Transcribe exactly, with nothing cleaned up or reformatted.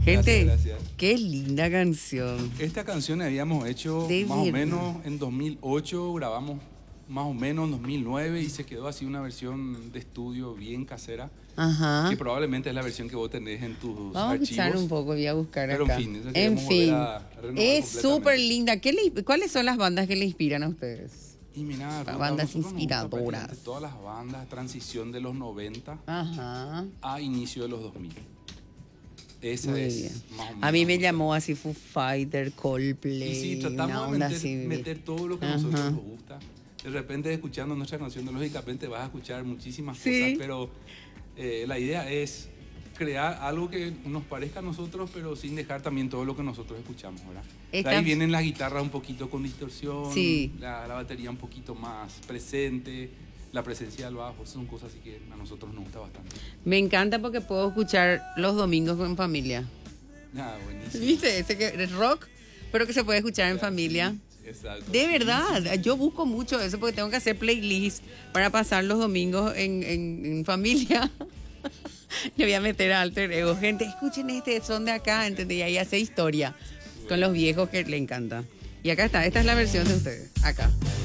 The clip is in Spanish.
Gente, gracias. qué linda canción. Esta canción habíamos hecho De más o verdad. menos en dos mil ocho, grabamos más o menos en dos mil nueve y se quedó así una versión de estudio bien casera, Ajá. que probablemente es la versión que vos tenés en tus Vamos a escuchar archivos. un poco, voy a buscar Pero en acá. fin, eso En queremos volver fin, a renovar es completamente. súper linda. ¿Qué le- ¿Cuáles son las bandas que le inspiran a ustedes? Y mira, Ruth, a Bandas nosotros nos gusta inspiradoras. prácticamente todas las bandas, transición de los noventa Ajá. a inicio de los dos mil. Esa Muy es bien. más o menos. A mí me llamó así Foo Fighter, Coldplay. Y sí, una tratamos de onda meter, así. meter todo lo que a Ajá. nosotros nos gusta. De repente, escuchando nuestra canción, lógicamente vas a escuchar muchísimas Sí. cosas, pero eh, la idea es crear algo que nos parezca a nosotros, pero sin dejar también todo lo que nosotros escuchamos, ¿verdad? De Esta- ahí vienen las guitarras un poquito con distorsión, Sí. la, la batería un poquito más presente, la presencia del bajo, son cosas así que a nosotros nos gusta bastante. Me encanta porque puedo escuchar los domingos con familia. Ah, buenísimo. ¿Viste? Ese que es rock, pero que se puede escuchar en familia. Exacto. De verdad, yo busco mucho eso porque tengo que hacer playlist para pasar los domingos en, en- en familia. Le voy a meter a alter ego. Gente, escuchen este, son de acá, ¿entendés? Y ahí hace historia con los viejos que le encanta. Y acá está, esta es la versión de ustedes, acá.